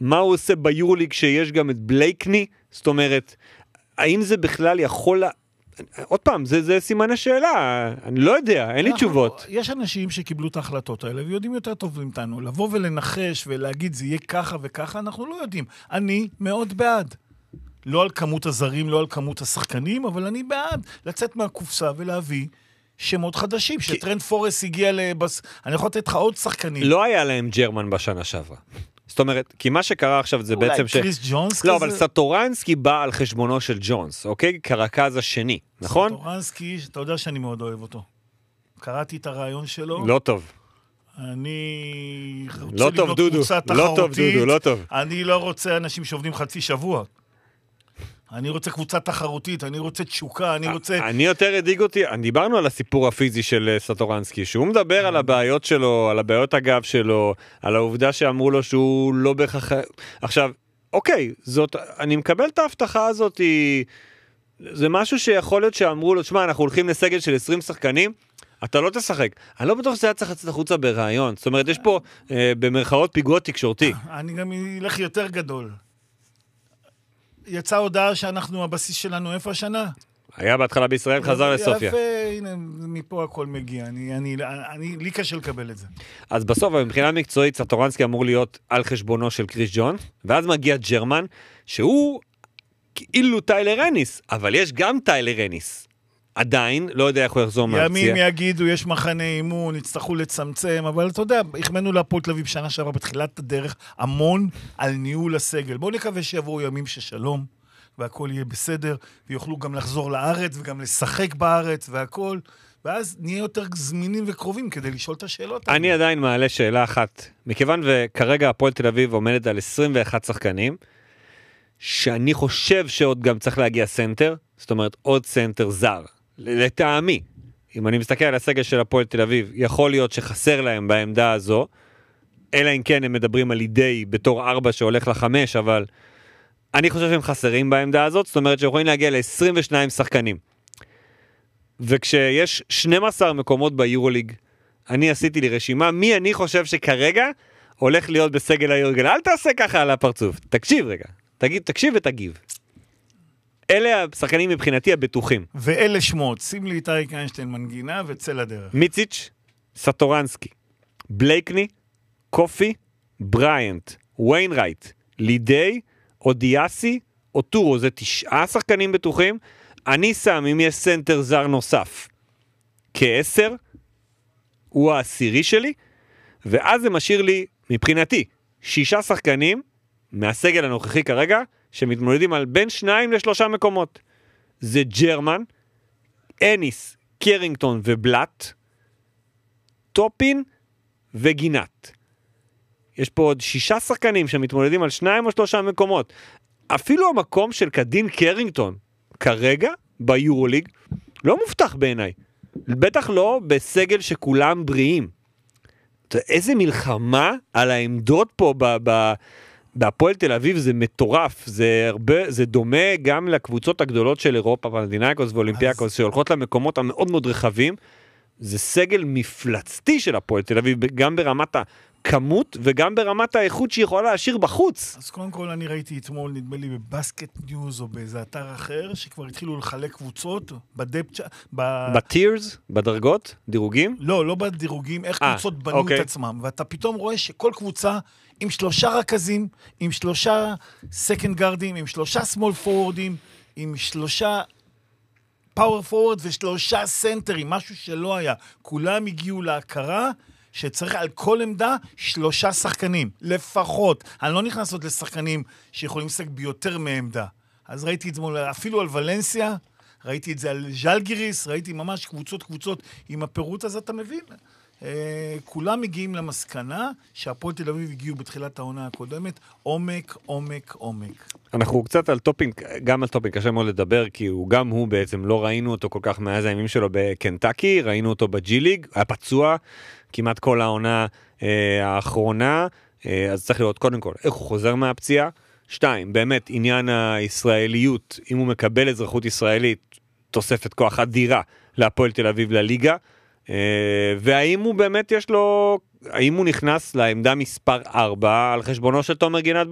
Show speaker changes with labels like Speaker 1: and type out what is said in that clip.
Speaker 1: מה הוא עושה ביורוליג שיש גם את בלייקני? זאת אומרת, האם זה בכלל יכול... עוד פעם, זה סימן השאלה, אני לא יודע, אין לי תשובות.
Speaker 2: יש אנשים שקיבלו את ההחלטות האלה, ויודעים יותר טוב מאיתנו, לבוא ולנחש ולהגיד זה יהיה ככה וככה, אנחנו לא יודעים. אני מאוד בעד. לא על כמות הזרים, לא על כמות השחקנים, אבל אני בעד לצאת מהקופסה ולהביא שמות חדשים, שטרנד פורס הגיע אני יכול לתת לך עוד שחקנים.
Speaker 1: לא היה להם ג'רמן בשנה שעברה. זאת אומרת, כי מה שקרה עכשיו זה בעצם
Speaker 2: אולי קריס ג'ונס כזה?
Speaker 1: לא, אבל סטורנסקי בא על חשבונו של ג'ונס, אוקיי? כרכז השני, נכון?
Speaker 2: סטורנסקי, אתה יודע שאני מאוד אוהב אותו. קראתי את הרעיון שלו.
Speaker 1: לא טוב.
Speaker 2: אני
Speaker 1: לא טוב, דודו. לא טוב, דודו, לא טוב.
Speaker 2: אני לא רוצה אנשים שעובדים חצי שבוע. אני רוצה קבוצה תחרותית, אני רוצה תשוקה, אני רוצה...
Speaker 1: אני יותר הדאיג אותי, דיברנו על הסיפור הפיזי של סטורנסקי, שהוא מדבר על הבעיות שלו, על הבעיות הגב שלו, על העובדה שאמרו לו שהוא לא בהכרח... עכשיו, אוקיי, אני מקבל את ההבטחה הזאת, זה משהו שיכול להיות שאמרו לו, שמה, אנחנו הולכים לסגל של 20 שחקנים, אתה לא תשחק. אני לא בטוח שזה היה צריך לצאת החוצה ברעיון, זאת אומרת, יש פה במרכאות פיגוע תקשורתי.
Speaker 2: אני גם אלך יותר גדול. יצאה הודעה שאנחנו, הבסיס שלנו, איפה השנה?
Speaker 1: היה בהתחלה בישראל, חזר לסופיה.
Speaker 2: יפה, הנה, מפה הכל מגיע. לי קשה לקבל את זה.
Speaker 1: אז בסוף, מבחינה מקצועית, סטורנסקי אמור להיות על חשבונו של קריס ג'ון, ואז מגיע ג'רמן, שהוא כאילו טיילר אניס, אבל יש גם טיילר אניס. עדיין, לא יודע איך הוא יחזור מהפציעה.
Speaker 2: ימים יגידו, יש מחנה אימון, יצטרכו לצמצם, אבל אתה יודע, הכמנו להפועל תל אביב שנה שעברה בתחילת הדרך, המון על ניהול הסגל. בואו נקווה שיבואו ימים ששלום, והכל יהיה בסדר, ויוכלו גם לחזור לארץ, וגם לשחק בארץ, והכל, ואז נהיה יותר זמינים וקרובים כדי לשאול את השאלות.
Speaker 1: אני עדיין מעלה שאלה אחת, מכיוון וכרגע הפועל תל אביב עומדת על 21 שחקנים, שאני חושב שעוד גם צריך להגיע סנטר, זאת אומרת עוד סנטר זר. לטעמי, אם אני מסתכל על הסגל של הפועל תל אביב, יכול להיות שחסר להם בעמדה הזו, אלא אם כן הם מדברים על אידי בתור 4 שהולך ל5, אבל אני חושב שהם חסרים בעמדה הזאת, זאת אומרת שיכולים להגיע ל-22 שחקנים. וכשיש 12 מקומות ביורוליג, אני עשיתי לי רשימה, מי אני חושב שכרגע הולך להיות בסגל היורוליג. אל תעשה ככה על הפרצוף, תקשיב רגע, תקשיב ותגיב. אלה השחקנים מבחינתי הבטוחים.
Speaker 2: ואלה שמות, שים לי את אריק איינשטיין מנגינה וצא לדרך.
Speaker 1: מיציץ', סטורנסקי, בלייקני, קופי, בריינט, ויינרייט, לידי, אודיאסי, אוטורו, זה 9 שחקנים בטוחים. אני שם, אם יש סנטר זר נוסף, כ10, הוא העשירי שלי, ואז זה משאיר לי, מבחינתי, 6 שחקנים, מהסגל הנוכחי כרגע, שמתמודדים על בין 2 ל3 מקומות. זה ג'רמן, אניס, קרינגטון ובלט, טופין וגינת. יש פה עוד 6 שחקנים שמתמודדים על 2 או 3 מקומות. אפילו המקום של קדין קרינגטון, כרגע, ביורוליג, לא מובטח בעיניי. בטח לא בסגל שכולם בריאים. איזה מלחמה על העמדות פה בהפועל תל אביב, זה מטורף, זה דומה גם לקבוצות הגדולות של אירופה, פנתינייקוס ואולימפיאקוס, שהולכות למקומות המאוד מאוד רחבים, זה סגל מפלצתי של הפועל תל אביב, גם ברמת הכמות וגם ברמת האיכות שהיא יכולה להשאיר בחוץ.
Speaker 2: אז קודם כל אני ראיתי אתמול, נדמה לי בבסקט ניוז או באיזה אתר אחר, שכבר התחילו לחלק קבוצות,
Speaker 1: בטירס, בדרגות, דירוגים?
Speaker 2: לא בדירוגים, איך קבוצות בנו את עצמם, ואתה פתאום רואה שכל קבוצה עם 3 רכזים, עם 3 סקנד גארדים, עם 3 סמול פורורדים, עם 3 פאוור פורוורד ו3 סנטרים, משהו שלא היה. כולם הגיעו להכרה שצריך על כל עמדה 3 שחקנים, לפחות. אני לא נכנס עוד לשחקנים שיכולים לשחק ביותר מעמדה. אז ראיתי את זה אפילו על ולנסיה, ראיתי את זה על ז'לגיריס, ראיתי ממש קבוצות עם הפירוט הזה, אתה מבין? כולם מגיעים למסקנה שהפועל תל אביב הגיעו בתחילת העונה הקודמת, עומק.
Speaker 1: אנחנו קצת על טופינג, גם על טופינג קשה מאוד לדבר, כי גם הוא בעצם לא ראינו אותו כל כך מאז הימים שלו בקנטקי, ראינו אותו בג'י ליג, היה פצוע כמעט כל העונה האחרונה, אז צריך לראות קודם כל איך הוא חוזר מהפציעה. 2, באמת עניין הישראליות, אם הוא מקבל אזרחות ישראלית, תוספת כוח אדירה להפועל תל אביב לליגה, והאם הוא באמת יש לו, האם הוא נכנס לעמדה מספר 4 על חשבונו של תומר גינת